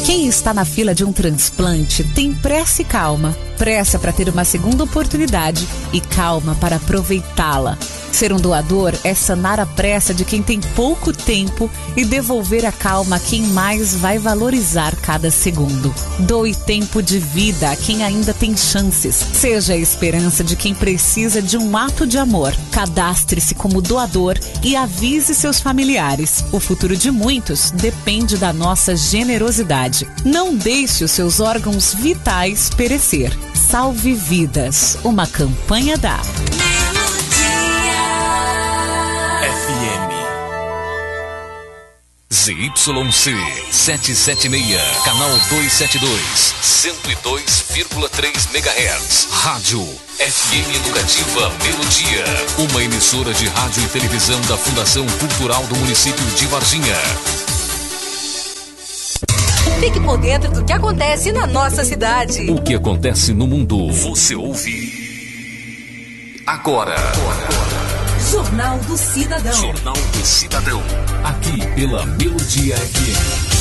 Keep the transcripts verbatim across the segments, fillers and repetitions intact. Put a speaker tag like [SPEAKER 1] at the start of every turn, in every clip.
[SPEAKER 1] Quem está na fila de um transplante tem pressa e calma. Pressa para ter uma segunda oportunidade e calma para aproveitá-la. Ser um doador é sanar a pressa de quem tem pouco tempo e devolver a calma a quem mais vai valorizar cada segundo. Doe tempo de vida a quem ainda tem chances. Seja a esperança de quem precisa de um ato de amor. Cadastre-se como doador e avise seus familiares. O futuro de muitos depende da nossa generosidade. Não deixe os seus órgãos vitais perecer. Salve Vidas, uma campanha da
[SPEAKER 2] Z Y C setecentos e setenta e seis, canal duzentos e setenta e dois, cento e dois vírgula três megahertz. Rádio F M Educativa Melodia, uma emissora de rádio e televisão da Fundação Cultural do município de Varginha.
[SPEAKER 3] Fique por dentro do que acontece na nossa cidade.
[SPEAKER 2] O que acontece no mundo, você ouve agora.
[SPEAKER 3] Jornal do Cidadão.
[SPEAKER 2] Jornal do Cidadão. Aqui pela Melodia F M.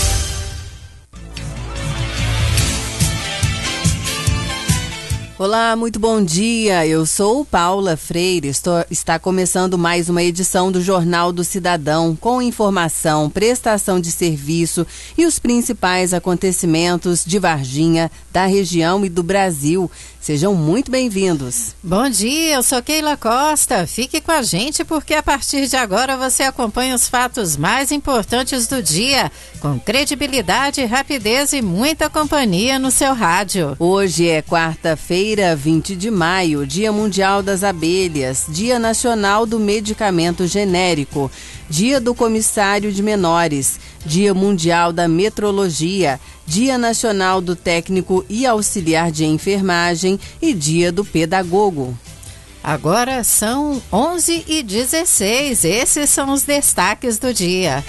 [SPEAKER 4] Olá, muito bom dia. Eu sou Paula Freire. Estou, está começando mais uma edição do Jornal do Cidadão com informação, prestação de serviço e os principais acontecimentos de Varginha, da região e do Brasil. Sejam muito bem-vindos.
[SPEAKER 5] Bom dia, eu sou Keila Costa. Fique com a gente porque a partir de agora você acompanha os fatos mais importantes do dia, com credibilidade, rapidez e muita companhia no seu rádio.
[SPEAKER 4] Hoje é quarta-feira, vinte de maio, Dia Mundial das Abelhas, Dia Nacional do Medicamento Genérico, Dia do Comissário de Menores, Dia Mundial da Metrologia, Dia Nacional do Técnico e Auxiliar de Enfermagem e Dia do Pedagogo.
[SPEAKER 5] Agora são onze e dezesseis, esses são os destaques do dia.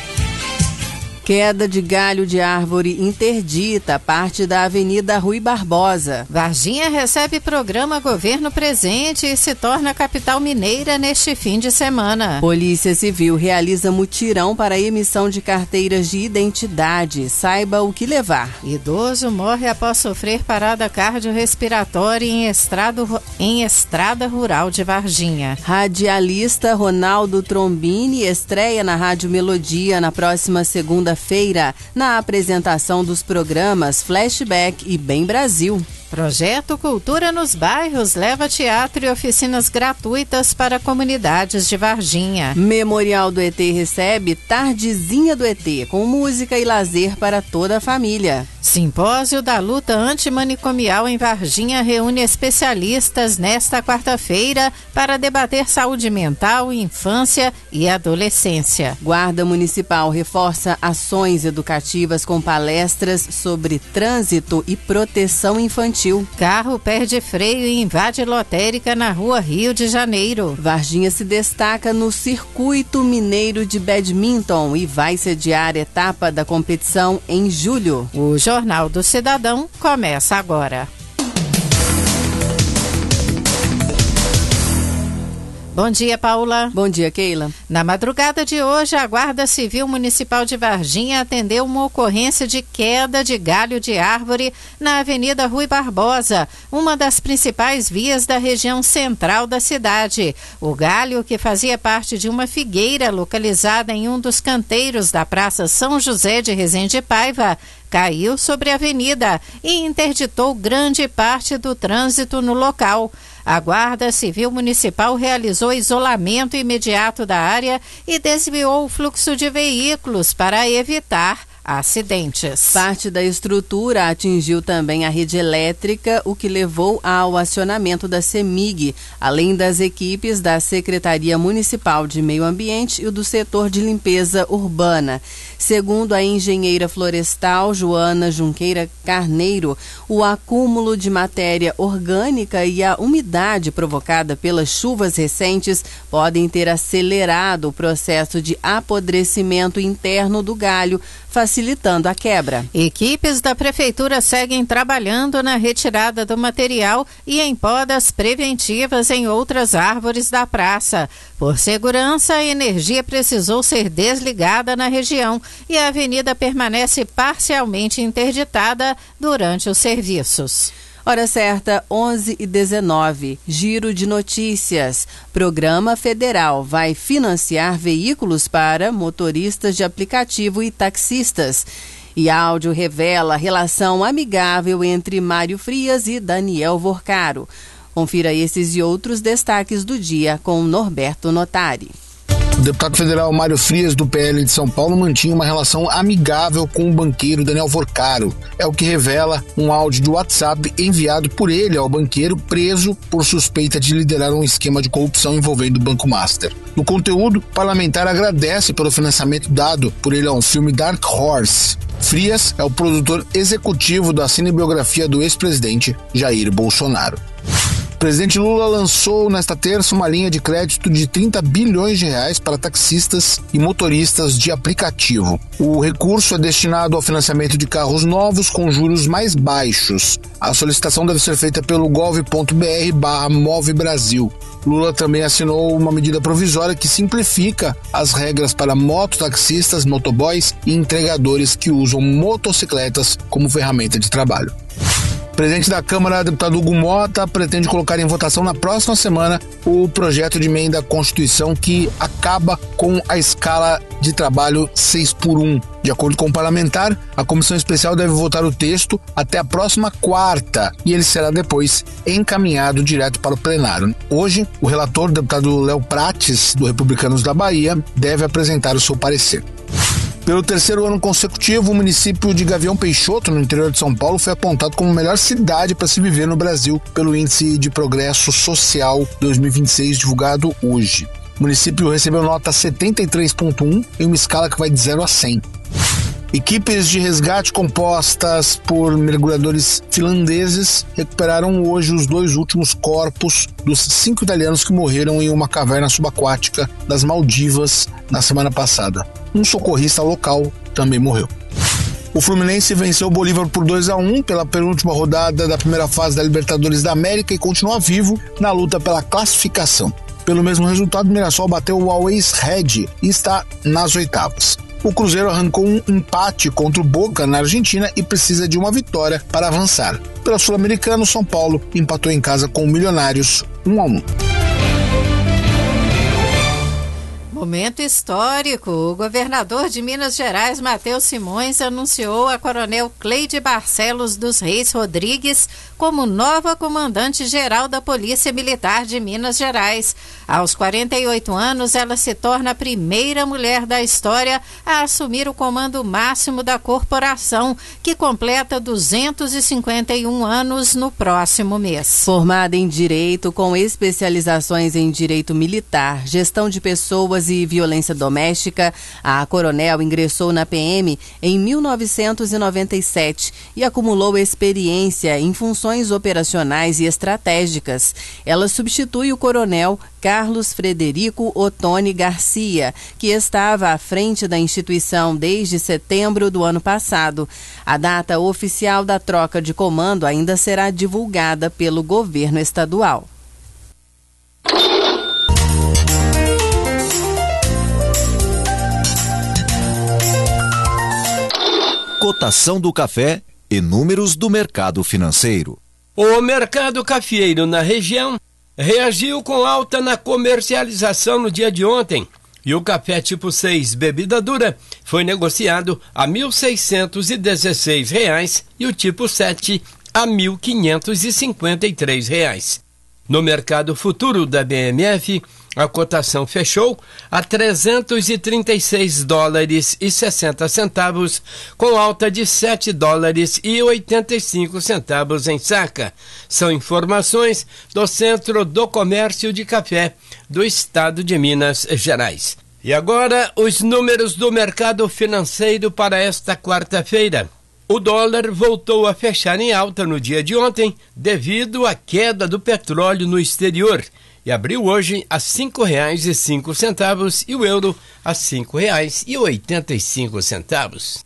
[SPEAKER 4] Queda de galho de árvore interdita parte da Avenida Rui Barbosa.
[SPEAKER 5] Varginha recebe programa Governo Presente e se torna capital mineira neste fim de semana.
[SPEAKER 4] Polícia Civil realiza mutirão para emissão de carteiras de identidade. Saiba o que levar.
[SPEAKER 5] Idoso morre após sofrer parada cardiorrespiratória em, estrado, em estrada rural de Varginha.
[SPEAKER 4] Radialista Ronaldo Trombini estreia na Rádio Melodia na próxima segunda-feira. Feira, na apresentação dos programas Flashback e Bem Brasil.
[SPEAKER 5] Projeto Cultura nos Bairros leva teatro e oficinas gratuitas para comunidades de Varginha.
[SPEAKER 4] Memorial do E T recebe Tardezinha do E T, com música e lazer para toda a família.
[SPEAKER 5] Simpósio da luta antimanicomial em Varginha reúne especialistas nesta quarta-feira para debater saúde mental, infância e adolescência.
[SPEAKER 4] Guarda Municipal reforça ações educativas com palestras sobre trânsito e proteção infantil.
[SPEAKER 5] Carro perde freio e invade lotérica na rua Rio de Janeiro.
[SPEAKER 4] Varginha se destaca no Circuito Mineiro de Badminton e vai sediar a etapa da competição em julho.
[SPEAKER 5] O Jornal do Cidadão começa agora. Bom dia, Paula.
[SPEAKER 4] Bom dia, Keila.
[SPEAKER 5] Na madrugada de hoje, a Guarda Civil Municipal de Varginha atendeu uma ocorrência de queda de galho de árvore na Avenida Rui Barbosa, uma das principais vias da região central da cidade. O galho, que fazia parte de uma figueira localizada em um dos canteiros da Praça São José de Resende Paiva, caiu sobre a avenida e interditou grande parte do trânsito no local. A Guarda Civil Municipal realizou isolamento imediato da área e desviou o fluxo de veículos para evitar acidentes.
[SPEAKER 4] Parte da estrutura atingiu também a rede elétrica, o que levou ao acionamento da CEMIG, além das equipes da Secretaria Municipal de Meio Ambiente e do setor de limpeza urbana. Segundo a engenheira florestal Joana Junqueira Carneiro, o acúmulo de matéria orgânica e a umidade provocada pelas chuvas recentes podem ter acelerado o processo de apodrecimento interno do galho, facilitando a quebra.
[SPEAKER 5] Equipes da Prefeitura seguem trabalhando na retirada do material e em podas preventivas em outras árvores da praça. Por segurança, a energia precisou ser desligada na região, e a avenida permanece parcialmente interditada durante os serviços.
[SPEAKER 4] Hora certa, onze e dezenove. Giro de notícias. Programa Federal vai financiar veículos para motoristas de aplicativo e taxistas. E áudio revela relação amigável entre Mário Frias e Daniel Vorcaro. Confira esses e outros destaques do dia com Norberto Notari.
[SPEAKER 6] O deputado federal Mário Frias, do P L de São Paulo, mantinha uma relação amigável com o banqueiro Daniel Vorcaro. É o que revela um áudio de WhatsApp enviado por ele ao banqueiro, preso por suspeita de liderar um esquema de corrupção envolvendo o Banco Master. No conteúdo, o parlamentar agradece pelo financiamento dado por ele ao filme Dark Horse. Frias é o produtor executivo da cinebiografia do ex-presidente Jair Bolsonaro. O presidente Lula lançou nesta terça uma linha de crédito de trinta bilhões de reais para taxistas e motoristas de aplicativo. O recurso é destinado ao financiamento de carros novos com juros mais baixos. A solicitação deve ser feita pelo gov.br barra Move Brasil. Lula também assinou uma medida provisória que simplifica as regras para mototaxistas, motoboys e entregadores que usam motocicletas como ferramenta de trabalho. O presidente da Câmara, deputado Hugo Mota, pretende colocar em votação na próxima semana o projeto de emenda à Constituição que acaba com a escala de trabalho seis por um. De acordo com o parlamentar, a comissão especial deve votar o texto até a próxima quarta e ele será depois encaminhado direto para o plenário. Hoje, o relator, deputado Léo Prates, do Republicanos da Bahia, deve apresentar o seu parecer. Pelo terceiro ano consecutivo, o município de Gavião Peixoto, no interior de São Paulo, foi apontado como a melhor cidade para se viver no Brasil pelo Índice de Progresso Social dois mil e vinte e seis, divulgado hoje. O município recebeu nota setenta e três ponto um em uma escala que vai de zero a cem. Equipes de resgate compostas por mergulhadores finlandeses recuperaram hoje os dois últimos corpos dos cinco italianos que morreram em uma caverna subaquática das Maldivas na semana passada. Um socorrista local também morreu. O Fluminense venceu o Bolívar por dois a um pela penúltima rodada da primeira fase da Libertadores da América e continua vivo na luta pela classificação. Pelo mesmo resultado, o Mirassol bateu o Always Red e está nas oitavas. O Cruzeiro arrancou um empate contra o Boca na Argentina e precisa de uma vitória para avançar. Pela Sul-Americana, o São Paulo empatou em casa com o Milionários um a um.
[SPEAKER 5] Momento histórico. O governador de Minas Gerais, Matheus Simões, anunciou a coronel Cleide Barcelos dos Reis Rodrigues como nova comandante-geral da Polícia Militar de Minas Gerais. Aos quarenta e oito anos, ela se torna a primeira mulher da história a assumir o comando máximo da corporação, que completa duzentos e cinquenta e um anos no próximo mês.
[SPEAKER 4] Formada em Direito, com especializações em Direito Militar, Gestão de Pessoas e Violência Doméstica, a coronel ingressou na P M em mil novecentos e noventa e sete e acumulou experiência em funções operacionais e estratégicas. Ela substitui o coronel Carlos Frederico Ottoni Garcia, que estava à frente da instituição desde setembro do ano passado. A data oficial da troca de comando ainda será divulgada pelo governo estadual.
[SPEAKER 2] Cotação do café e números do mercado financeiro.
[SPEAKER 7] O mercado cafeeiro na região reagiu com alta na comercialização no dia de ontem e o café tipo seis bebida dura foi negociado a mil seiscentos e dezesseis reais e o tipo sete a mil quinhentos e cinquenta e três reais. No mercado futuro da B M F, a cotação fechou a trezentos e trinta e seis dólares e sessenta centavos, com alta de sete dólares e oitenta e cinco centavos em saca. São informações do Centro do Comércio de Café do Estado de Minas Gerais. E agora, os números do mercado financeiro para esta quarta-feira. O dólar voltou a fechar em alta no dia de ontem devido à queda do petróleo no exterior e abriu hoje a cinco reais e cinco centavos e o euro a cinco reais e oitenta e cinco centavos.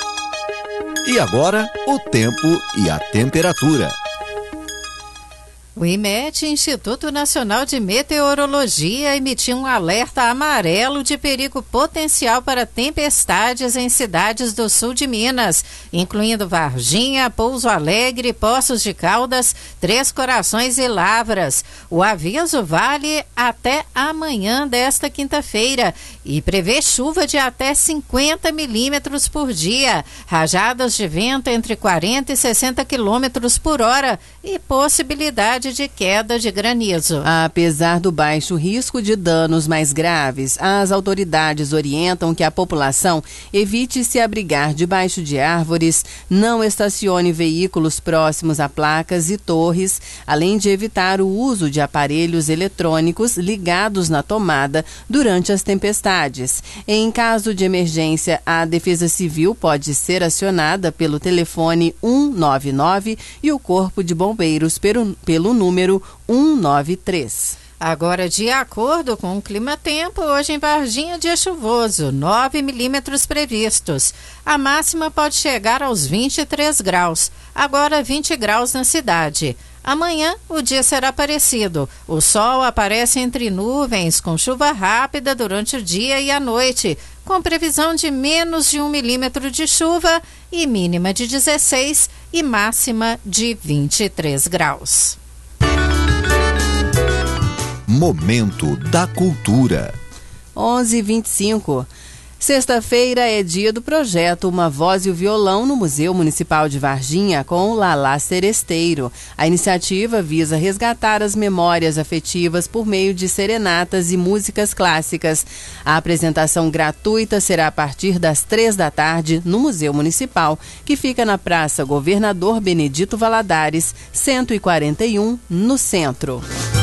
[SPEAKER 2] E agora, o tempo e a temperatura.
[SPEAKER 5] O I M E T, Instituto Nacional de Meteorologia, emitiu um alerta amarelo de perigo potencial para tempestades em cidades do sul de Minas, incluindo Varginha, Pouso Alegre, Poços de Caldas, Três Corações e Lavras. O aviso vale até amanhã desta quinta-feira e prevê chuva de até cinquenta milímetros por dia, rajadas de vento entre quarenta e sessenta quilômetros por hora e possibilidade de queda de granizo.
[SPEAKER 4] Apesar do baixo risco de danos mais graves, as autoridades orientam que a população evite se abrigar debaixo de árvores, não estacione veículos próximos a placas e torres, além de evitar o uso de aparelhos eletrônicos ligados na tomada durante as tempestades. Em caso de emergência, a Defesa Civil pode ser acionada pelo telefone um nove nove e o Corpo de Bombeiros pelo, pelo número um nove três.
[SPEAKER 5] Agora, de acordo com o clima-tempo, hoje em Varginha, dia chuvoso, nove milímetros previstos. A máxima pode chegar aos vinte e três graus, agora vinte graus na cidade. Amanhã, o dia será parecido. O sol aparece entre nuvens, com chuva rápida durante o dia e a noite, com previsão de menos de um milímetro de chuva e mínima de dezesseis e máxima de vinte e três graus.
[SPEAKER 2] Momento da Cultura.
[SPEAKER 4] onze e vinte e cinco. Sexta-feira é dia do projeto Uma Voz e o Violão no Museu Municipal de Varginha com o Lalá Seresteiro. A iniciativa visa resgatar as memórias afetivas por meio de serenatas e músicas clássicas. A apresentação gratuita será a partir das três da tarde no Museu Municipal, que fica na Praça Governador Benedito Valadares, cento e quarenta e um, no centro.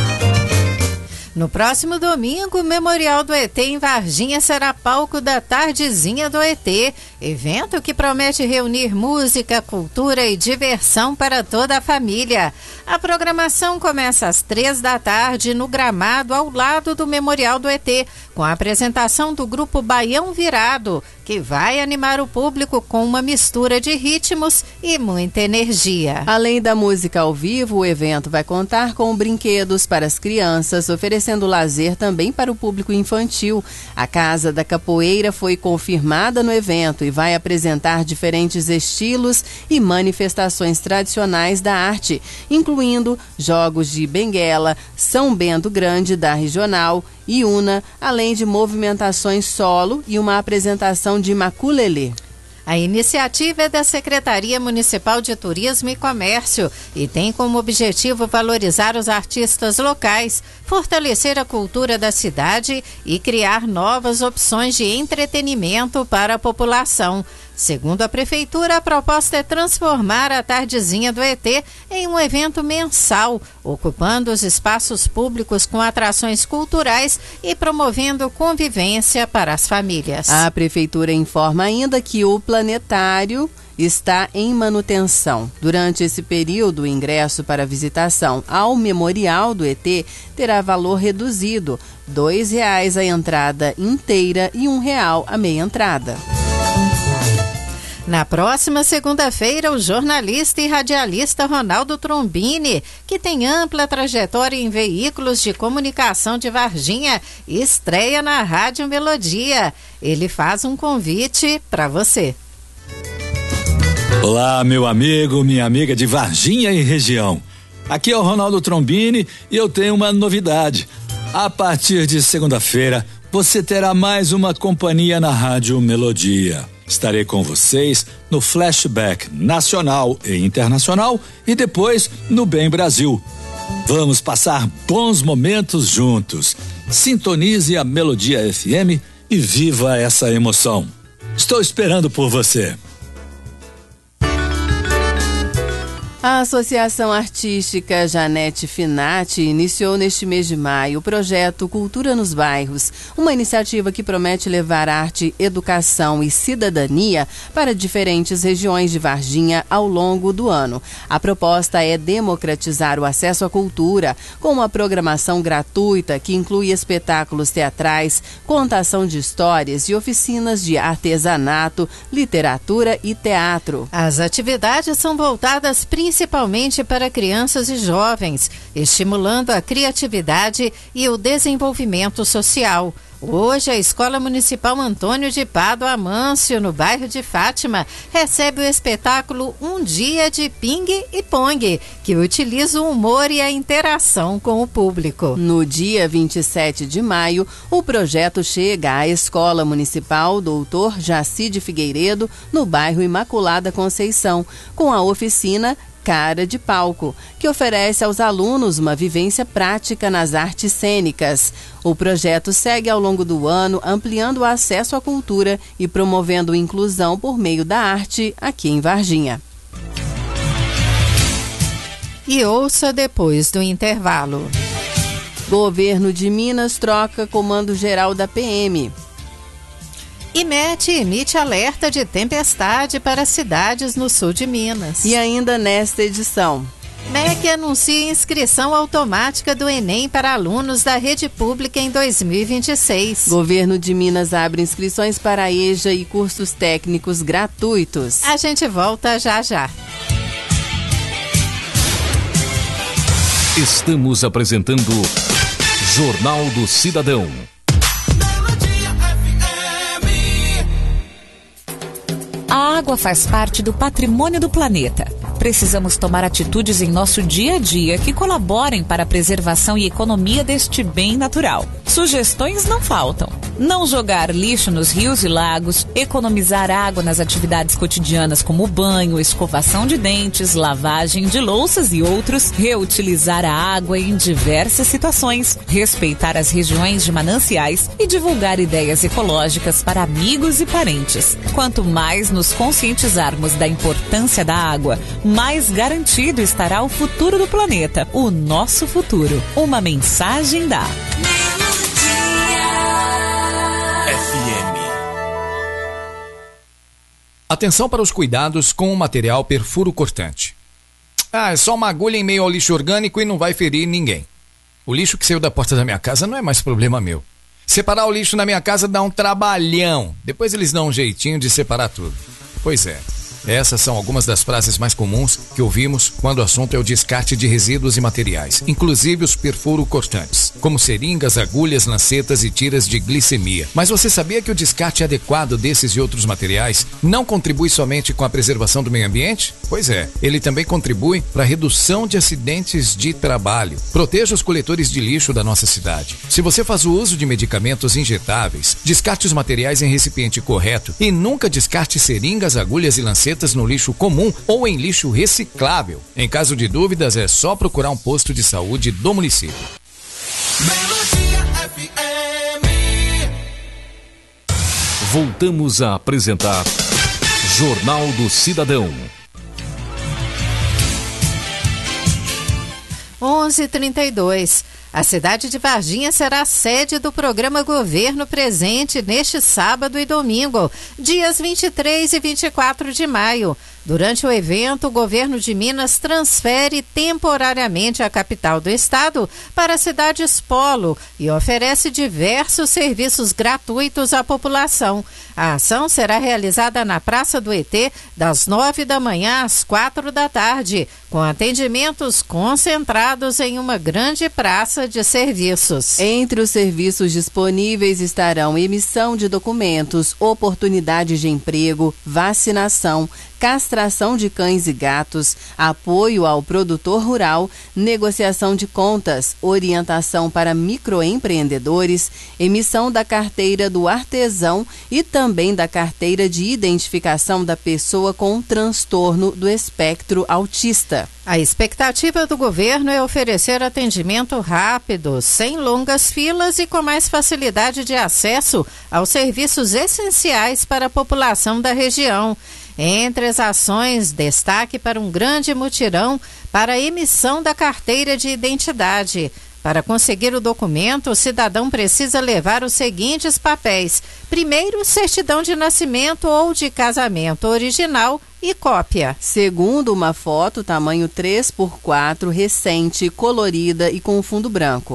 [SPEAKER 5] No próximo domingo, o Memorial do E T em Varginha será palco da Tardezinha do E T, evento que promete reunir música, cultura e diversão para toda a família. A programação começa às três da tarde no gramado ao lado do Memorial do E T, com a apresentação do grupo Baião Virado, que vai animar o público com uma mistura de ritmos e muita energia.
[SPEAKER 4] Além da música ao vivo, o evento vai contar com brinquedos para as crianças, oferecendo lazer também para o público infantil. A Casa da Capoeira foi confirmada no evento e vai apresentar diferentes estilos e manifestações tradicionais da arte, incluindo jogos de benguela, São Bento Grande da Regional, Iuna, além de movimentações solo e uma apresentação de maculelê.
[SPEAKER 5] A iniciativa é da Secretaria Municipal de Turismo e Comércio e tem como objetivo valorizar os artistas locais, fortalecer a cultura da cidade e criar novas opções de entretenimento para a população. Segundo a Prefeitura, a proposta é transformar a Tardezinha do E T em um evento mensal, ocupando os espaços públicos com atrações culturais e promovendo convivência para as famílias.
[SPEAKER 4] A Prefeitura informa ainda que o planetário está em manutenção. Durante esse período, o ingresso para visitação ao Memorial do E T terá valor reduzido, dois reais a entrada inteira e um real a meia entrada.
[SPEAKER 5] Na próxima segunda-feira, o jornalista e radialista Ronaldo Trombini, que tem ampla trajetória em veículos de comunicação de Varginha, estreia na Rádio Melodia. Ele faz um convite para você.
[SPEAKER 8] Olá, meu amigo, minha amiga de Varginha e região. Aqui é o Ronaldo Trombini e eu tenho uma novidade. A partir de segunda-feira, você terá mais uma companhia na Rádio Melodia. Estarei com vocês no Flashback Nacional e Internacional e depois no Bem Brasil. Vamos passar bons momentos juntos. Sintonize a Melodia F M e viva essa emoção. Estou esperando por você.
[SPEAKER 4] A Associação Artística Janete Finati iniciou neste mês de maio o projeto Cultura nos Bairros, uma iniciativa que promete levar arte, educação e cidadania para diferentes regiões de Varginha ao longo do ano. A proposta é democratizar o acesso à cultura, com uma programação gratuita que inclui espetáculos teatrais, contação de histórias e oficinas de artesanato, literatura e teatro.
[SPEAKER 5] As atividades são voltadas principalmente principalmente para crianças e jovens, estimulando a criatividade e o desenvolvimento social. Hoje, a Escola Municipal Antônio de Pádua Amâncio, no bairro de Fátima, recebe o espetáculo Um Dia de Ping e Pong, que utiliza o humor e a interação com o público.
[SPEAKER 4] No dia vinte e sete de maio, o projeto chega à Escola Municipal doutor Jacide Figueiredo, no bairro Imaculada Conceição, com a oficina Cara de Palco, que oferece aos alunos uma vivência prática nas artes cênicas. O projeto segue ao longo do ano, ampliando o acesso à cultura e promovendo inclusão por meio da arte aqui em Varginha.
[SPEAKER 5] E ouça depois do intervalo.
[SPEAKER 4] Governo de Minas troca comando-geral da P M.
[SPEAKER 5] IMET emite alerta de tempestade para cidades no sul de Minas.
[SPEAKER 4] E ainda nesta edição,
[SPEAKER 5] M E C anuncia inscrição automática do Enem para alunos da rede pública em dois mil e vinte e seis.
[SPEAKER 4] Governo de Minas abre inscrições para a EJA e cursos técnicos gratuitos.
[SPEAKER 5] A gente volta já já.
[SPEAKER 2] Estamos apresentando Jornal do Cidadão.
[SPEAKER 1] A água faz parte do patrimônio do planeta. Precisamos tomar atitudes em nosso dia a dia que colaborem para a preservação e economia deste bem natural. Sugestões não faltam. Não jogar lixo nos rios e lagos, economizar água nas atividades cotidianas como banho, escovação de dentes, lavagem de louças e outros, reutilizar a água em diversas situações, respeitar as regiões de mananciais e divulgar ideias ecológicas para amigos e parentes. Quanto mais nos conscientizarmos da importância da água, mais garantido estará o futuro do planeta, o nosso futuro. Uma mensagem da
[SPEAKER 9] F M. Atenção para os cuidados com o material perfuro cortante. Ah, é só uma agulha em meio ao lixo orgânico e não vai ferir ninguém. O lixo que saiu da porta da minha casa não é mais problema meu. Separar o lixo na minha casa dá um trabalhão. Depois eles dão um jeitinho de separar tudo. Pois é. Essas são algumas das frases mais comuns que ouvimos quando o assunto é o descarte de resíduos e materiais, inclusive os perfuro cortantes, como seringas, agulhas, lancetas e tiras de glicemia. Mas você sabia que o descarte adequado desses e outros materiais não contribui somente com a preservação do meio ambiente? Pois é, ele também contribui para a redução de acidentes de trabalho. Proteja os coletores de lixo da nossa cidade. Se você faz o uso de medicamentos injetáveis, descarte os materiais em recipiente correto e nunca descarte seringas, agulhas e lancetas no lixo comum ou em lixo reciclável. Em caso de dúvidas, é só procurar um posto de saúde do município.
[SPEAKER 2] F M. Voltamos a apresentar Jornal do Cidadão.
[SPEAKER 5] onze e trinta e dois. A cidade de Varginha será a sede do programa Governo Presente neste sábado e domingo, dias vinte e três e vinte e quatro de maio. Durante o evento, o governo de Minas transfere temporariamente a capital do estado para cidades polo e oferece diversos serviços gratuitos à população. A ação será realizada na Praça do E T das nove da manhã às quatro da tarde, com atendimentos concentrados em uma grande praça de serviços.
[SPEAKER 4] Entre os serviços disponíveis estarão emissão de documentos, oportunidades de emprego, vacinação, castração de cães e gatos, apoio ao produtor rural, negociação de contas, orientação para microempreendedores, emissão da carteira do artesão e também da carteira de identificação da pessoa com transtorno do espectro autista.
[SPEAKER 5] A expectativa do governo é oferecer atendimento rápido, sem longas filas e com mais facilidade de acesso aos serviços essenciais para a população da região. Entre as ações, destaque para um grande mutirão para a emissão da carteira de identidade. Para conseguir o documento, o cidadão precisa levar os seguintes papéis. Primeiro, certidão de nascimento ou de casamento original e cópia.
[SPEAKER 4] Segundo, uma foto tamanho três por quatro, recente, colorida e com fundo branco.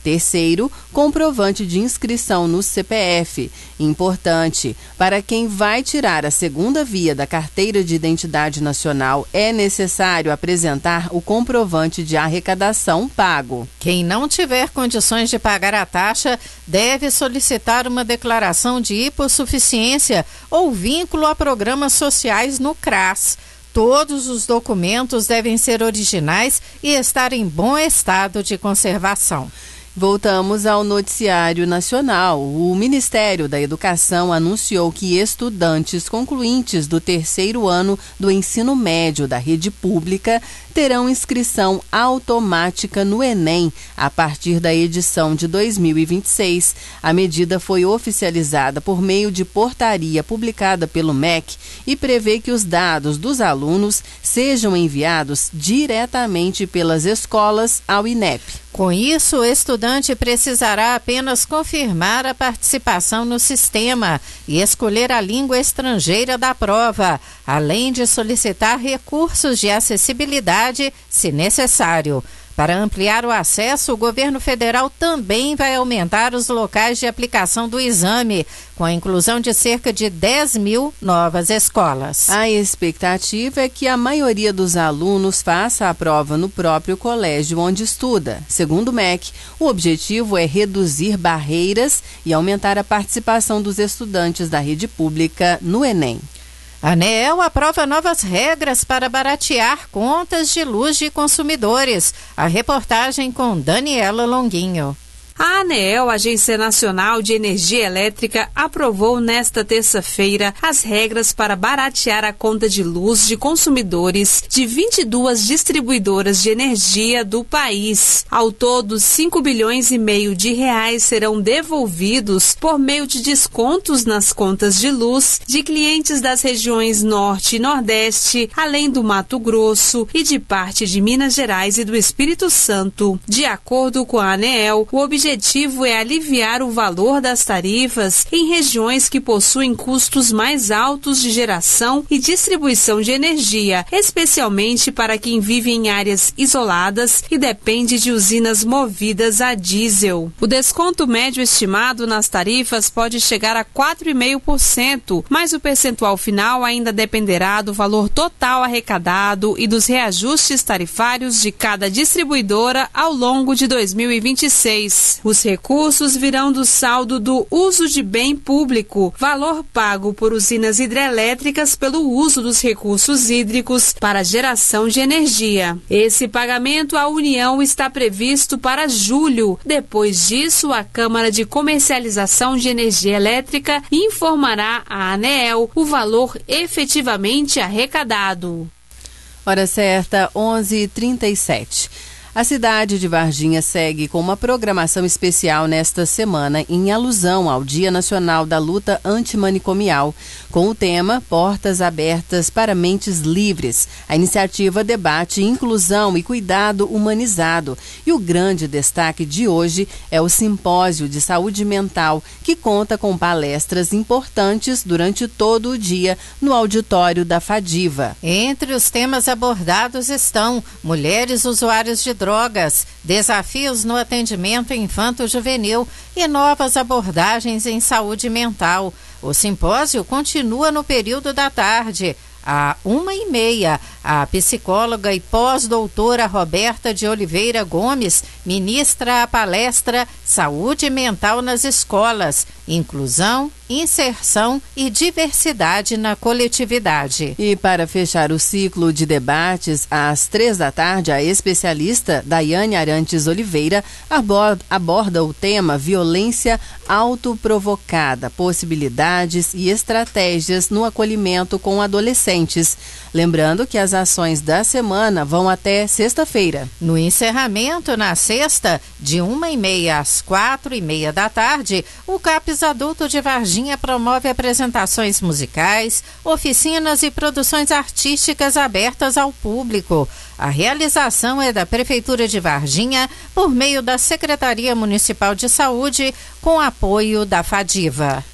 [SPEAKER 4] Terceiro, comprovante de inscrição no C P F. Importante, para quem vai tirar a segunda via da Carteira de Identidade Nacional, é necessário apresentar o comprovante de arrecadação pago.
[SPEAKER 5] Quem não tiver condições de pagar a taxa deve solicitar uma declaração de hipossuficiência ou vínculo a programas sociais no CRAS. Todos os documentos devem ser originais e estar em bom estado de conservação.
[SPEAKER 4] Voltamos ao noticiário nacional. O Ministério da Educação anunciou que estudantes concluintes do terceiro ano do ensino médio da rede pública terão inscrição automática no Enem a partir da edição de dois mil e vinte e seis. A medida foi oficializada por meio de portaria publicada pelo M E C e prevê que os dados dos alunos sejam enviados diretamente pelas escolas ao INEP.
[SPEAKER 5] Com isso, o estudante precisará apenas confirmar a participação no sistema e escolher a língua estrangeira da prova, além de solicitar recursos de acessibilidade, se necessário. Para ampliar o acesso, o governo federal também vai aumentar os locais de aplicação do exame, com a inclusão de cerca de dez mil novas escolas.
[SPEAKER 4] A expectativa é que a maioria dos alunos faça a prova no próprio colégio onde estuda. Segundo o M E C, o objetivo é reduzir barreiras e aumentar a participação dos estudantes da rede pública no Enem.
[SPEAKER 5] A ANEEL aprova novas regras para baratear contas de luz de consumidores. A reportagem com Daniela Longuinho.
[SPEAKER 10] A ANEEL, Agência Nacional de Energia Elétrica, aprovou nesta terça-feira as regras para baratear a conta de luz de consumidores de vinte e duas distribuidoras de energia do país. Ao todo, cinco bilhões e meio de reais serão devolvidos por meio de descontos nas contas de luz de clientes das regiões Norte e Nordeste, além do Mato Grosso e de parte de Minas Gerais e do Espírito Santo. De acordo com a ANEEL, o objetivo O objetivo é aliviar o valor das tarifas em regiões que possuem custos mais altos de geração e distribuição de energia, especialmente para quem vive em áreas isoladas e depende de usinas movidas a diesel. O desconto médio estimado nas tarifas pode chegar a quatro vírgula cinco por cento, mas o percentual final ainda dependerá do valor total arrecadado e dos reajustes tarifários de cada distribuidora ao longo de dois mil e vinte e seis. Os recursos virão do saldo do uso de bem público, valor pago por usinas hidrelétricas pelo uso dos recursos hídricos para geração de energia. Esse pagamento à União está previsto para julho. Depois disso, a Câmara de Comercialização de Energia Elétrica informará à ANEEL o valor efetivamente arrecadado.
[SPEAKER 4] Hora certa, onze e trinta e sete. A cidade de Varginha segue com uma programação especial nesta semana em alusão ao Dia Nacional da Luta Antimanicomial, com o tema Portas Abertas para Mentes Livres. A iniciativa debate inclusão e cuidado humanizado. E o grande destaque de hoje é o Simpósio de Saúde Mental, que conta com palestras importantes durante todo o dia no auditório da Fadiva.
[SPEAKER 5] Entre os temas abordados estão mulheres usuárias de drogas, desafios no atendimento infanto-juvenil e novas abordagens em saúde mental. O simpósio continua no período da tarde. À uma e meia, a psicóloga e pós-doutora Roberta de Oliveira Gomes ministra a palestra Saúde Mental nas Escolas, Inclusão, Inserção e Diversidade na Coletividade.
[SPEAKER 4] E para fechar o ciclo de debates, às três da tarde, a especialista Daiane Arantes Oliveira aborda, aborda o tema Violência Autoprovocada, possibilidades e estratégias no acolhimento com adolescentes. Lembrando que as ações da semana vão até sexta-feira.
[SPEAKER 5] No encerramento, na sexta, de uma e meia às quatro e meia da tarde, o CAPES Adulto de Varginha promove apresentações musicais, oficinas e produções artísticas abertas ao público. A realização é da Prefeitura de Varginha por meio da Secretaria Municipal de Saúde, com apoio da Fadiva.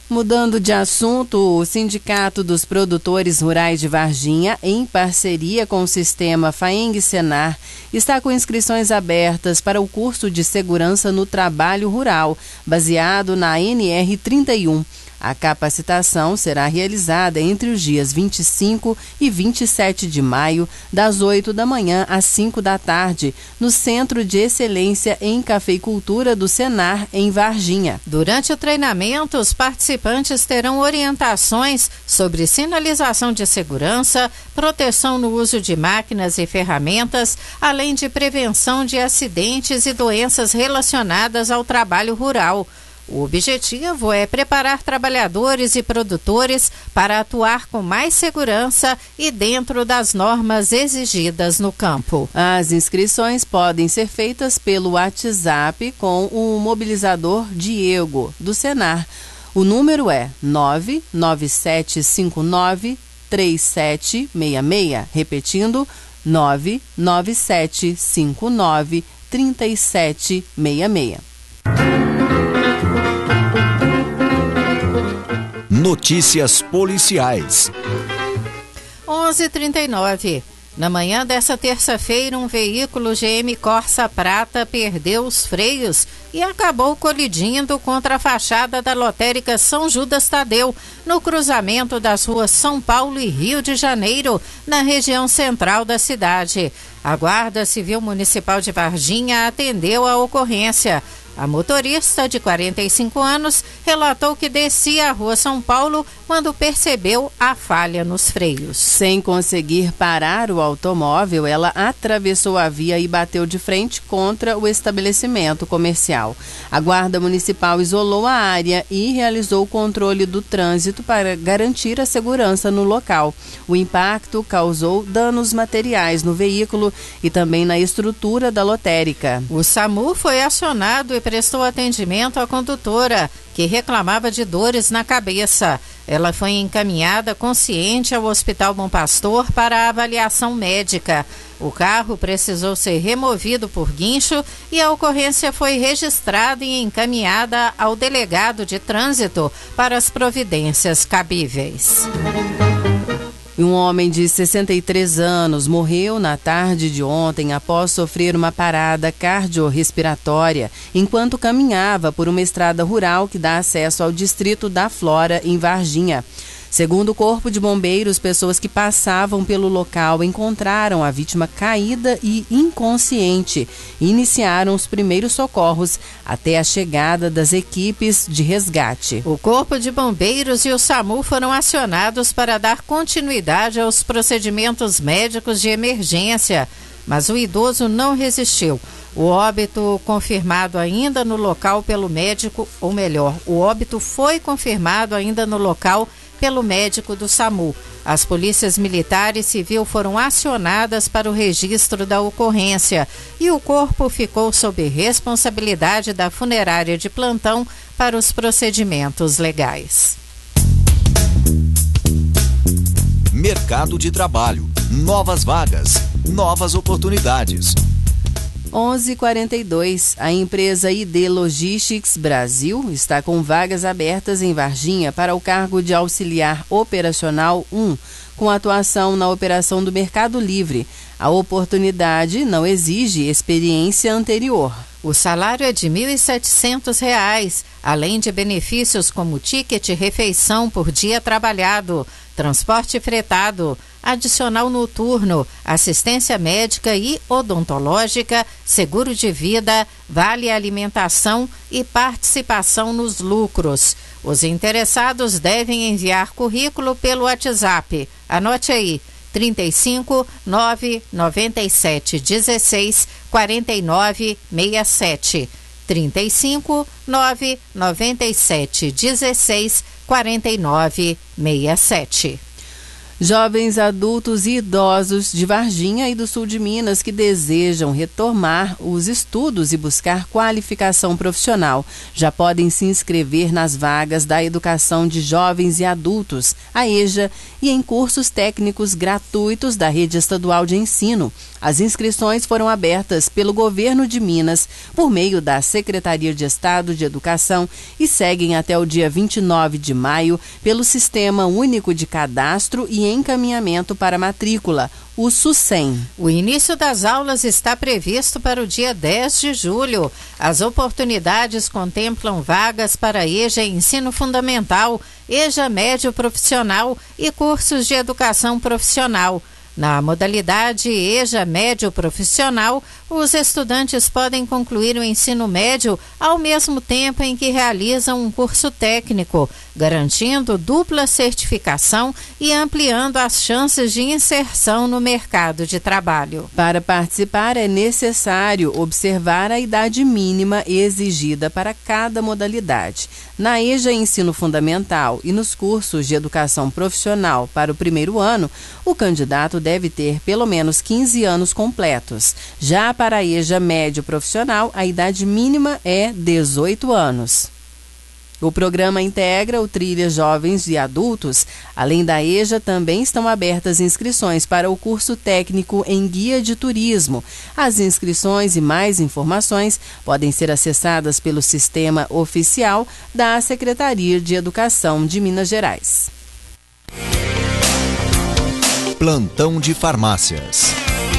[SPEAKER 4] Mudando de assunto, o Sindicato dos Produtores Rurais de Varginha, em parceria com o Sistema FAENG-Senar, está com inscrições abertas para o curso de Segurança no Trabalho Rural, baseado na N R trinta e um. A capacitação será realizada entre os dias vinte e cinco e vinte e sete de maio, das oito da manhã às cinco da tarde, no Centro de Excelência em Cafeicultura do Senar, em Varginha.
[SPEAKER 5] Durante o treinamento, os participantes terão orientações sobre sinalização de segurança, proteção no uso de máquinas e ferramentas, além de prevenção de acidentes e doenças relacionadas ao trabalho rural. O objetivo é preparar trabalhadores e produtores para atuar com mais segurança e dentro das normas exigidas no campo.
[SPEAKER 4] As inscrições podem ser feitas pelo WhatsApp com o mobilizador Diego, do Senar. O número é nove nove sete cinco nove três sete seis seis, repetindo, nove nove sete cinco nove três sete seis seis.
[SPEAKER 2] Notícias policiais.
[SPEAKER 5] onze e trinta e nove. Na manhã dessa terça-feira, um veículo G M Corsa Prata perdeu os freios e acabou colidindo contra a fachada da lotérica São Judas Tadeu, no cruzamento das ruas São Paulo e Rio de Janeiro, na região central da cidade. A Guarda Civil Municipal de Varginha atendeu a ocorrência. A motorista, de quarenta e cinco anos, relatou que descia a rua São Paulo quando percebeu a falha nos freios.
[SPEAKER 4] Sem conseguir parar o automóvel, ela atravessou a via e bateu de frente contra o estabelecimento comercial. A Guarda Municipal isolou a área e realizou o controle do trânsito para garantir a segurança no local. O impacto causou danos materiais no veículo e também na estrutura da lotérica.
[SPEAKER 5] O SAMU foi acionado e prestou atendimento à condutora, que reclamava de dores na cabeça. Ela foi encaminhada consciente ao Hospital Bom Pastor para a avaliação médica. O carro precisou ser removido por guincho e a ocorrência foi registrada e encaminhada ao delegado de trânsito para as providências cabíveis.
[SPEAKER 4] Um homem de sessenta e três anos morreu na tarde de ontem após sofrer uma parada cardiorrespiratória enquanto caminhava por uma estrada rural que dá acesso ao distrito da Flora, em Varginha. Segundo o Corpo de Bombeiros, pessoas que passavam pelo local encontraram a vítima caída e inconsciente e iniciaram os primeiros socorros até a chegada das equipes de resgate.
[SPEAKER 5] O Corpo de Bombeiros e o SAMU foram acionados para dar continuidade aos procedimentos médicos de emergência, mas o idoso não resistiu. O óbito confirmado ainda no local pelo médico, ou melhor, o óbito foi confirmado ainda no local pelo médico do SAMU. As polícias militar e civil foram acionadas para o registro da ocorrência e o corpo ficou sob responsabilidade da funerária de plantão para os procedimentos legais.
[SPEAKER 2] Mercado de trabalho, novas vagas, novas oportunidades.
[SPEAKER 4] onze e quarenta e dois. A empresa I D Logistics Brasil está com vagas abertas em Varginha para o cargo de auxiliar operacional um, com atuação na operação do Mercado Livre. A oportunidade não exige experiência anterior.
[SPEAKER 5] O salário é de mil e setecentos reais, além de benefícios como ticket refeição por dia trabalhado, transporte fretado, adicional noturno, assistência médica e odontológica, seguro de vida, vale alimentação e participação nos lucros. Os interessados devem enviar currículo pelo WhatsApp. Anote aí, trinta e cinco, nove noventa e sete, dezesseis, quarenta e nove, sessenta e sete. trinta e cinco, nove noventa e sete, dezesseis, quarenta e nove, sessenta e sete.
[SPEAKER 4] Jovens, adultos e idosos de Varginha e do sul de Minas que desejam retomar os estudos e buscar qualificação profissional já podem se inscrever nas vagas da Educação de Jovens e Adultos, a EJA, e em cursos técnicos gratuitos da Rede Estadual de Ensino. As inscrições foram abertas pelo Governo de Minas por meio da Secretaria de Estado de Educação e seguem até o dia vinte e nove de maio pelo Sistema Único de Cadastro e Encaminhamento para Matrícula, o SUSEM.
[SPEAKER 5] O início das aulas está previsto para o dia dez de julho. As oportunidades contemplam vagas para EJA Ensino Fundamental, EJA Médio Profissional e cursos de Educação Profissional. Na modalidade EJA Médio Profissional, os estudantes podem concluir o ensino médio ao mesmo tempo em que realizam um curso técnico, garantindo dupla certificação e ampliando as chances de inserção no mercado de trabalho.
[SPEAKER 4] Para participar, é necessário observar a idade mínima exigida para cada modalidade. Na EJA Ensino Fundamental e nos cursos de Educação Profissional para o primeiro ano, o candidato deve ter pelo menos quinze anos completos. Já para a EJA Médio Profissional, a idade mínima é dezoito anos. O programa integra o Trilha Jovens e Adultos. Além da EJA, também estão abertas inscrições para o curso técnico em Guia de Turismo. As inscrições e mais informações podem ser acessadas pelo sistema oficial da Secretaria de Educação de Minas Gerais.
[SPEAKER 2] Plantão de farmácias.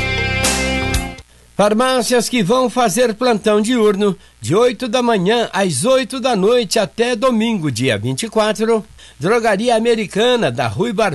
[SPEAKER 7] Farmácias que vão fazer plantão diurno de oito da manhã às oito da noite até domingo, dia vinte e quatro. Drogaria Americana da Rui Bar